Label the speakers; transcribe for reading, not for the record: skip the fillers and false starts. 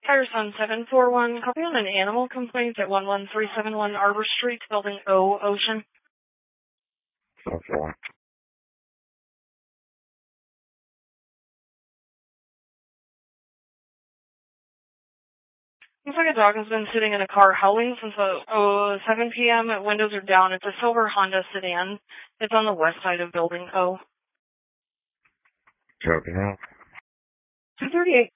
Speaker 1: Firesun 741, copy on an animal complaint at 11371 Arbor Street, Building O, Ocean.
Speaker 2: Okay.
Speaker 1: Looks like a dog has been sitting in a car howling since 7 p.m. Windows are down. It's a silver Honda sedan. It's on the west side of Building O.
Speaker 2: Copy now.
Speaker 1: 238.